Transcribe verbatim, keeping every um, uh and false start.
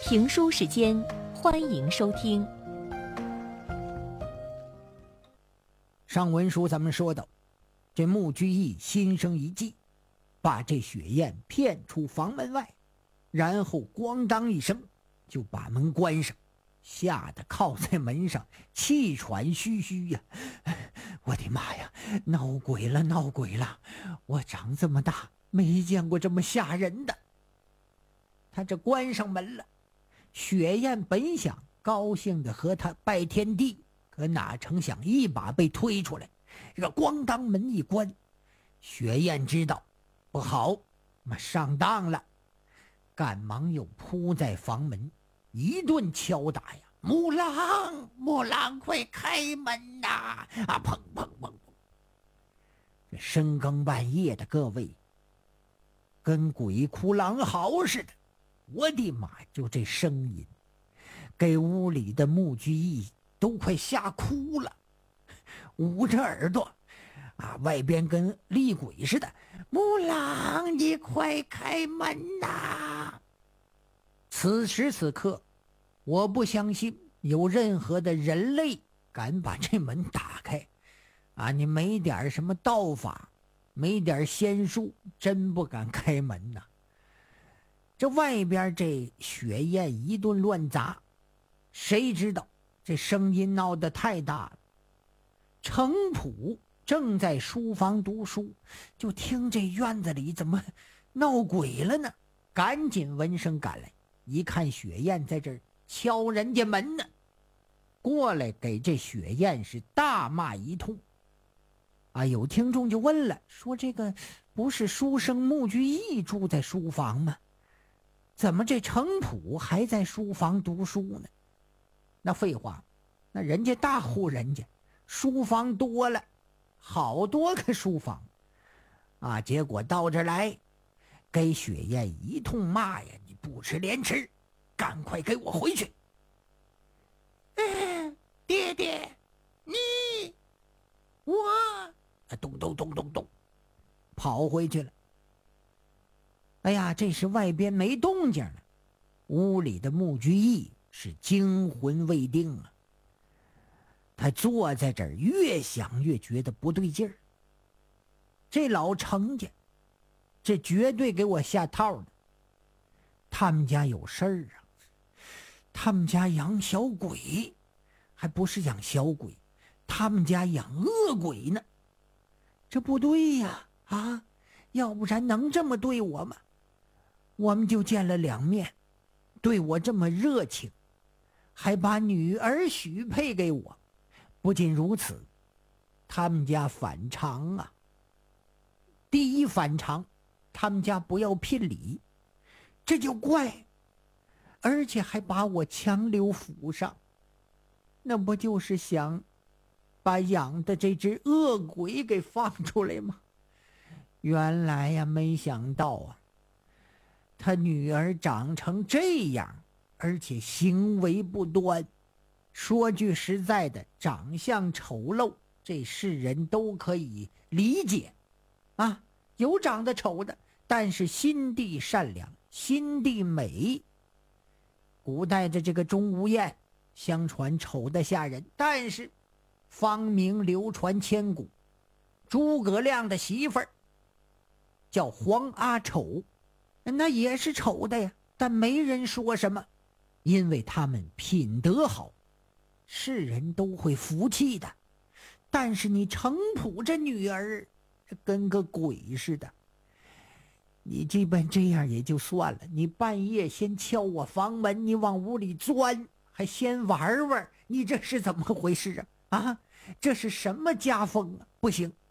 评书时间，欢迎收听。 上文书咱们说到，这穆居易心生一计，把这雪雁骗出房门外，然后咣当一声就把门关上，吓得靠在门上气喘吁吁呀、啊！我的妈呀，闹鬼了闹鬼了，我长这么大没见过这么吓人的。他这关上门了，雪雁本想高兴的和他拜天地，可哪成想一把被推出来，这个咣当门一关，雪雁知道不好，妈上当了，赶忙又扑在房门一顿敲打呀！母狼，母狼，快开门呐！啊，砰砰砰砰！这深更半夜的，各位，跟鬼哭狼嚎似的。我的妈！就这声音，给屋里的穆居易都快吓哭了，捂着耳朵，啊，外边跟厉鬼似的。母狼，你快开门呐！此时此刻，我不相信有任何的人类敢把这门打开，啊，你没点什么道法，没点仙术，真不敢开门呐。这外边这雪雁一顿乱砸，谁知道这声音闹得太大了。程普正在书房读书，就听这院子里怎么闹鬼了呢？赶紧闻声赶来，一看雪雁在这儿敲人家门呢，过来给这雪雁是大骂一通。啊，有听众就问了，说这个不是书生穆居易住在书房吗？怎么这程普还在书房读书呢？那废话，那人家大户人家书房多了，好多个书房啊！结果到这儿来，给雪雁一通骂呀！你不吃廉耻，赶快给我回去！嗯，爹爹，你我啊，咚咚咚咚咚，跑回去了。哎呀，这时外边没动静了，屋里的穆居易是惊魂未定啊。他坐在这儿，越想越觉得不对劲儿。这老程家，这绝对给我下套的。他们家有事儿啊，他们家养小鬼，还不是养小鬼，他们家养恶鬼呢。这不对呀，啊，要不然能这么对我吗？我们就见了两面，对我这么热情，还把女儿许配给我。不仅如此，他们家反常啊。第一反常，他们家不要聘礼，这就怪，而且还把我强留府上，那不就是想把养的这只恶鬼给放出来吗？原来呀，没想到啊，他女儿长成这样，而且行为不端。说句实在的，长相丑陋，这世人都可以理解啊，有长得丑的，但是心地善良，心地美。古代的这个钟无艳，相传丑得吓人，但是芳名流传千古。诸葛亮的媳妇儿叫黄阿丑，那也是丑的呀，但没人说什么，因为他们品德好，世人都会服气的。但是你程普这女儿跟个鬼似的，你基本这样也就算了，你半夜先敲我房门，你往屋里钻，还先玩玩，你这是怎么回事啊？啊，这是什么家风啊？不行，